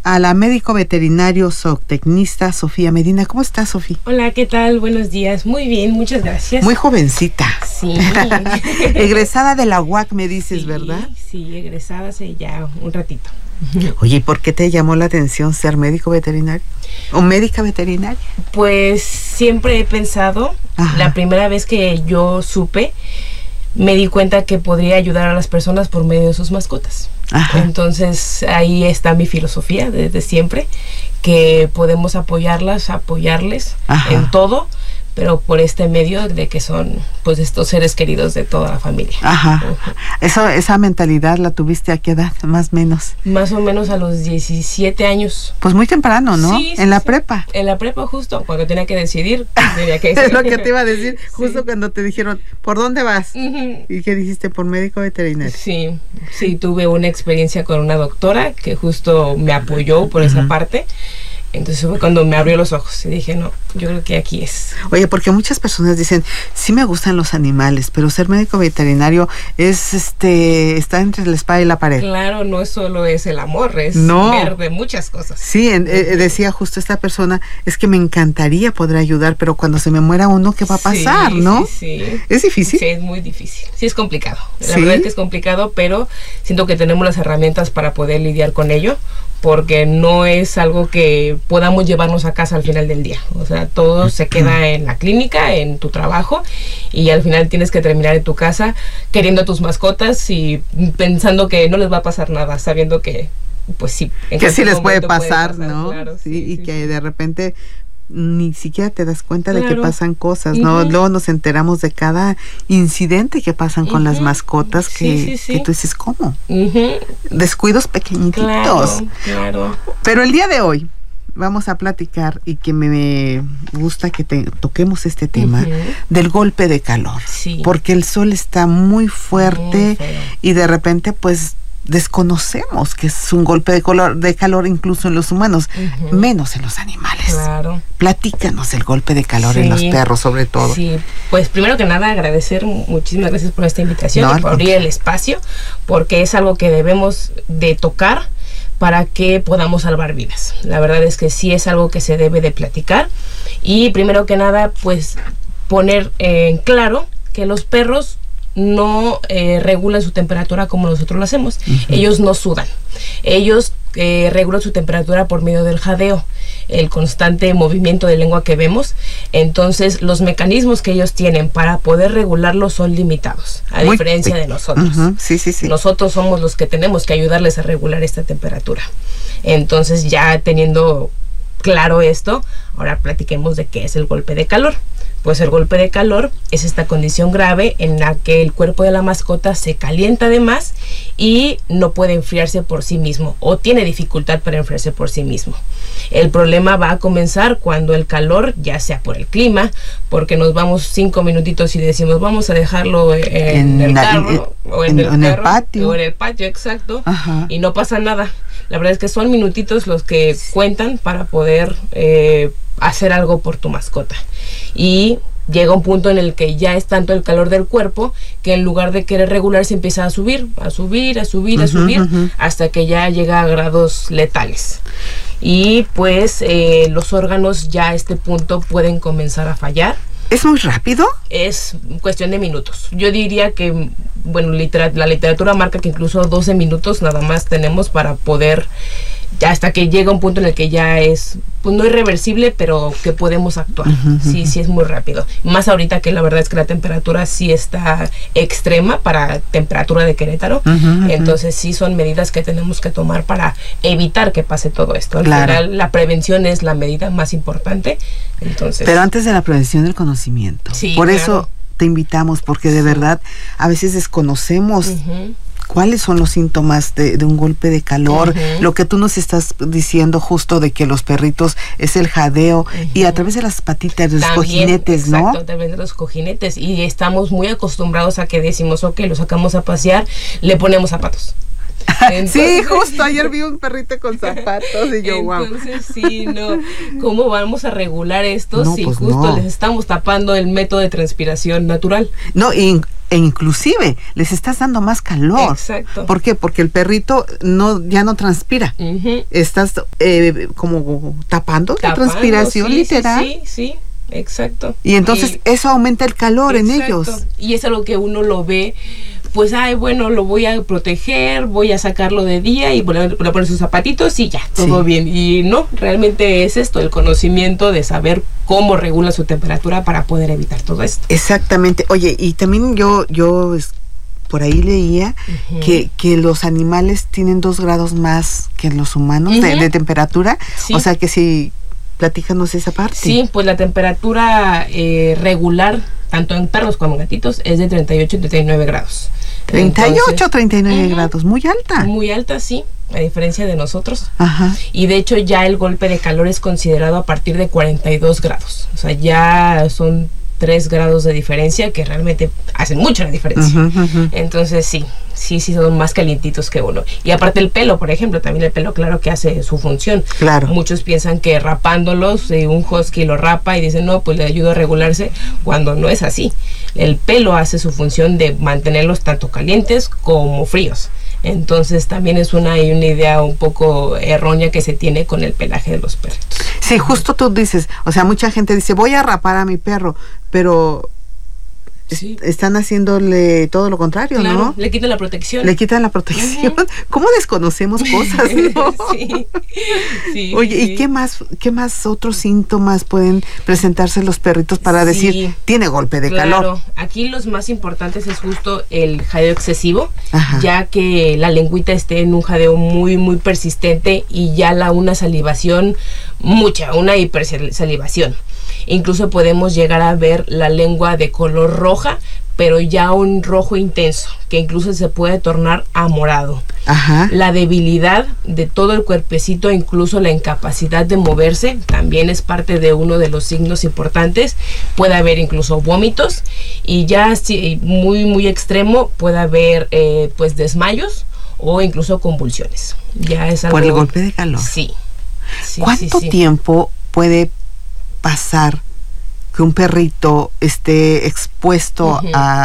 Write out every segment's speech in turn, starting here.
a la médico veterinario zootecnista Sofía Medina. ¿Cómo estás, Sofía? Hola, ¿qué tal? Buenos días. Muy bien, muchas gracias. Muy jovencita. Sí. Egresada de la UAC, me dices, sí, ¿verdad? Sí, egresada hace ya un ratito. Oye, ¿y por qué te llamó la atención ser médico veterinario? ¿O médica veterinaria? Pues siempre he pensado, la primera vez que yo supe, me di cuenta que podría ayudar a las personas por medio de sus mascotas. Ajá. Entonces ahí está mi filosofía desde siempre, que podemos apoyarles en todo, pero por este medio de que son pues estos seres queridos de toda la familia. Ajá. Esa mentalidad la tuviste ¿a qué edad, más o menos? Más o menos a los 17 años. Pues muy temprano, ¿no? Sí, en la prepa. En la prepa justo, cuando tenía que decidir. Tenía que es lo que te iba a decir, justo cuando te dijeron, ¿por dónde vas? ¿Y qué dijiste? Por médico veterinario. Sí, tuve una experiencia con una doctora que justo me apoyó por esa parte. Entonces fue cuando me abrió los ojos y dije, no, yo creo que aquí es. Oye, porque muchas personas dicen, sí me gustan los animales, pero ser médico veterinario es está entre la espada y la pared. Claro, no solo es el amor, es ver de muchas cosas. Sí, decía justo esta persona, es que me encantaría poder ayudar, pero cuando se me muera uno, ¿qué va a pasar, no? Sí. ¿Es difícil? Sí, es muy difícil. Sí, es complicado. La verdad es que es complicado, pero siento que tenemos las herramientas para poder lidiar con ello, porque no es algo que podamos llevarnos a casa al final del día. O sea, todo se queda en la clínica, en tu trabajo, y al final tienes que terminar en tu casa queriendo a tus mascotas y pensando que no les va a pasar nada, sabiendo que, pues sí. Que sí les puede pasar, ¿no? Claro, sí, que de repente ni siquiera te das cuenta de que pasan cosas, ¿no? Luego nos enteramos de cada incidente que pasan con las mascotas que tú dices, ¿cómo? Descuidos pequeñitos. Claro. Pero el día de hoy vamos a platicar, y que me gusta que toquemos este tema, del golpe de calor. Sí. Porque el sol está muy fuerte y de repente pues desconocemos que es un golpe de calor incluso en los humanos, menos en los animales. Claro. Platícanos el golpe de calor en los perros, sobre todo. Sí, pues primero que nada agradecer, muchísimas gracias por esta invitación y por abrir el espacio, porque es algo que debemos de tocar para que podamos salvar vidas. La verdad es que sí es algo que se debe de platicar, y primero que nada pues poner en claro que los perros no regulan su temperatura como nosotros lo hacemos. Ellos no sudan. Ellos regulan su temperatura por medio del jadeo, el constante movimiento de lengua que vemos. Entonces los mecanismos que ellos tienen para poder regularlo son limitados, a diferencia de nosotros. Sí. Nosotros somos los que tenemos que ayudarles a regular esta temperatura. Entonces, ya teniendo claro esto, ahora platiquemos de qué es el golpe de calor. Pues el golpe de calor es esta condición grave en la que el cuerpo de la mascota se calienta de más y no puede enfriarse por sí mismo, o tiene dificultad para enfriarse por sí mismo. El problema va a comenzar cuando el calor, ya sea por el clima, porque nos vamos 5 minutitos y decimos vamos a dejarlo en el carro, o en el patio. O en el patio, exacto, y no pasa nada. La verdad es que son minutitos los que cuentan para poder hacer algo por tu mascota. Y llega un punto en el que ya es tanto el calor del cuerpo que en lugar de querer regular se empieza a subir, hasta que ya llega a grados letales. Y pues los órganos ya a este punto pueden comenzar a fallar. ¿Es muy rápido? Es cuestión de minutos. Yo diría que, bueno, la literatura marca que incluso 12 minutos nada más tenemos para poder, ya hasta que llega un punto en el que ya es, pues no irreversible, pero que podemos actuar. Sí es muy rápido. Más ahorita que la verdad es que la temperatura sí está extrema para temperatura de Querétaro. Entonces sí son medidas que tenemos que tomar para evitar que pase todo esto. Al final la prevención es la medida más importante. Entonces, pero antes de la prevención, el conocimiento. Por eso te invitamos, porque de verdad a veces desconocemos cuáles son los síntomas de un golpe de calor. Lo que tú nos estás diciendo justo de que los perritos es el jadeo, y a través de las patitas, de los cojinetes, ¿no? Exacto, a través de los cojinetes, y estamos muy acostumbrados a que decimos, ok, lo sacamos a pasear, le ponemos zapatos. Entonces, sí, justo ayer vi un perrito con zapatos y yo, wow. Entonces, sí, no, ¿cómo vamos a regular esto si justo les estamos tapando el método de transpiración natural? No, e e inclusive les estás dando más calor. Exacto. ¿Por qué? Porque el perrito ya no transpira. Estás como tapando la transpiración, sí, literal. Sí, exacto. Y entonces eso aumenta el calor en ellos. Y es algo que uno lo ve, pues, bueno, lo voy a proteger, voy a sacarlo de día y voy a poner sus zapatitos y ya, todo bien. Y no, realmente es esto, el conocimiento de saber cómo regula su temperatura para poder evitar todo esto. Exactamente. Oye, y también yo por ahí leía que los animales tienen 2 grados más que los humanos de temperatura. Sí. O sea que si... Platícanos esa parte. Sí, pues la temperatura regular, tanto en perros como en gatitos, es de 38 y 39 grados. 38, 39 grados, muy alta. Muy alta, sí, a diferencia de nosotros. Ajá. Y de hecho ya el golpe de calor es considerado a partir de 42 grados. O sea, ya son 3 grados de diferencia que realmente hacen mucho la diferencia. Entonces sí, son más calientitos que uno. Y aparte el pelo, por ejemplo, también el pelo, claro que hace su función. Claro. Muchos piensan que rapándolos, un husky lo rapa y dicen, no, pues le ayuda a regularse, cuando no es así. El pelo hace su función de mantenerlos tanto calientes como fríos. Entonces también es una idea un poco errónea que se tiene con el pelaje de los perritos. Sí, justo tú dices, o sea, mucha gente dice, voy a rapar a mi perro, pero están haciéndole todo lo contrario, claro, ¿no? Le quitan la protección. Le quitan la protección. ¿Cómo desconocemos cosas, no? Sí. Oye, ¿y qué más otros síntomas pueden presentarse los perritos para decir, tiene golpe de calor? Aquí los más importantes es justo el jadeo excesivo, ya que la lengüita esté en un jadeo muy, muy persistente y ya una salivación, una hipersalivación. Incluso podemos llegar a ver la lengua de color roja, pero ya un rojo intenso, que incluso se puede tornar a morado. La debilidad de todo el cuerpecito, incluso la incapacidad de moverse, también es parte de uno de los signos importantes. Puede haber incluso vómitos y ya muy, muy extremo puede haber pues desmayos o incluso convulsiones. Ya es algo... ¿Por el golpe de calor? Sí. ¿Cuánto tiempo puede pasar que un perrito esté expuesto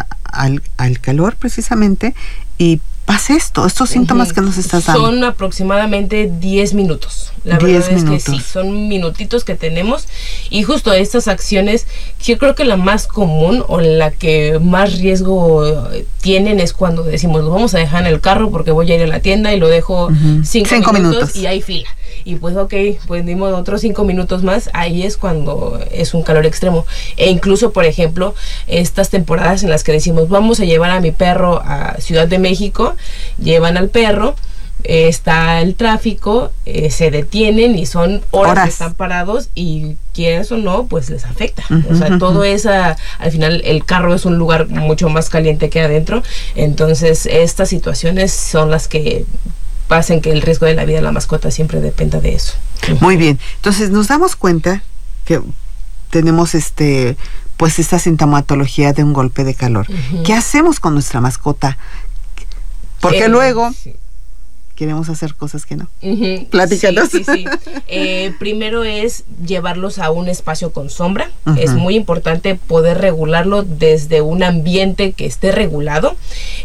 al calor precisamente y pase estos síntomas que nos estás dando? Son aproximadamente 10 minutos. La verdad es que sí, son minutitos que tenemos. Y justo estas acciones, yo creo que la más común o la que más riesgo tienen es cuando decimos, lo vamos a dejar en el carro porque voy a ir a la tienda y lo dejo 5 minutos y hay fila. Y pues pues dimos otros 5 minutos más, ahí es cuando es un calor extremo. E incluso, por ejemplo, estas temporadas en las que decimos, vamos a llevar a mi perro a Ciudad de México, llevan al perro, está el tráfico, se detienen y son horas que están parados y quieras o no, pues les afecta. O sea, todo al final el carro es un lugar mucho más caliente que adentro, entonces estas situaciones son las que hacen que el riesgo de la vida de la mascota siempre dependa de eso. Muy bien, entonces nos damos cuenta que tenemos pues esta sintomatología de un golpe de calor. ¿Qué hacemos con nuestra mascota? Porque luego queremos hacer cosas que no. Platícanos. Sí. Primero es llevarlos a un espacio con sombra. Es muy importante poder regularlo desde un ambiente que esté regulado.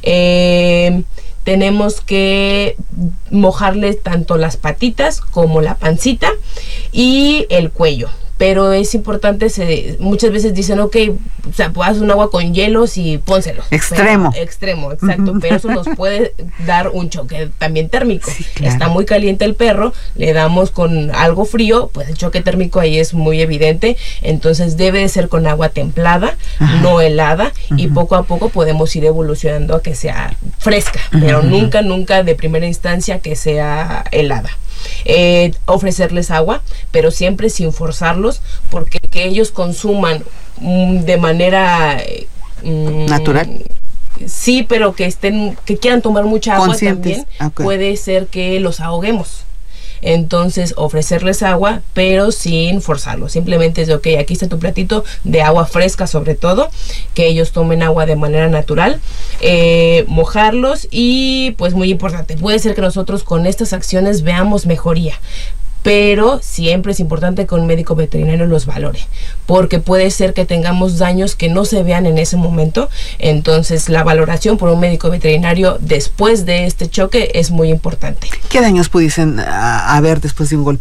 Tenemos que mojarle tanto las patitas como la pancita y el cuello. Pero es importante, muchas veces dicen, ok, o sea, haz un agua con hielos y pónselos. Extremo, exacto, pero eso nos puede dar un choque también térmico. Sí, claro. Está muy caliente el perro, le damos con algo frío, pues el choque térmico ahí es muy evidente, entonces debe de ser con agua templada, no helada, y poco a poco podemos ir evolucionando a que sea fresca, pero nunca de primera instancia que sea helada. Ofrecerles agua, pero siempre sin forzarlos, porque que ellos consuman de manera natural. Sí, pero que quieran tomar mucha agua también, okay. Puede ser que los ahoguemos. Entonces, ofrecerles agua, pero sin forzarlos. Simplemente es de, ok, aquí está tu platito de agua fresca, sobre todo, que ellos tomen agua de manera natural, mojarlos y, pues, muy importante, puede ser que nosotros con estas acciones veamos mejoría. pero siempre es importante que un médico veterinario los valore, porque puede ser que tengamos daños que no se vean en ese momento. Entonces la valoración por un médico veterinario después de este choque es muy importante. ¿Qué daños pudiesen haber después de un golpe